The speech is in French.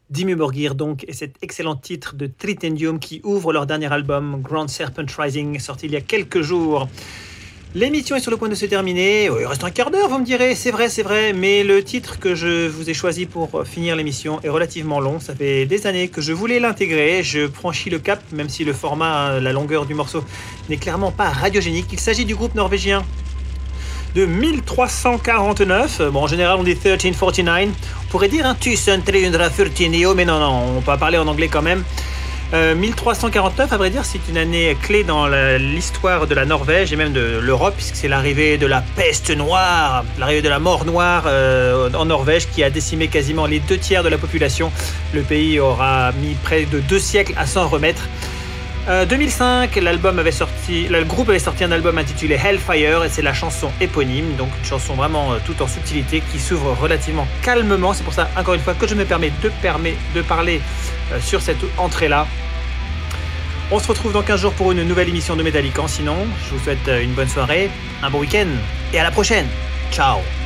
Dimmu Borgir donc, et cet excellent titre de Tritendium qui ouvre leur dernier album, Grand Serpent Rising, sorti il y a quelques jours. L'émission est sur le point de se terminer. Il reste un quart d'heure, vous me direz. C'est vrai, mais le titre que je vous ai choisi pour finir l'émission est relativement long. Ça fait des années que je voulais l'intégrer. Je franchis le cap, même si le format, la longueur du morceau n'est clairement pas radiogénique. Il s'agit du groupe norvégien de 1349. Bon, en général, on dit 1349. On pourrait dire 1349, mais non, on peut parler en anglais quand même. 1349, à vrai dire, c'est une année clé dans l'histoire de la Norvège et même de l'Europe, puisque c'est l'arrivée de la peste noire, l'arrivée de la mort noire en Norvège, qui a décimé quasiment les 2/3 de la population. Le pays aura mis près de 2 siècles à s'en remettre. 2005, le groupe avait sorti un album intitulé Hellfire, et c'est la chanson éponyme, donc une chanson vraiment tout en subtilité qui s'ouvre relativement calmement. C'est pour ça, encore une fois, que je me permets de parler sur cette entrée-là. On se retrouve dans 15 jours pour une nouvelle émission de Metallican. Sinon, je vous souhaite une bonne soirée, un bon week-end et à la prochaine. Ciao.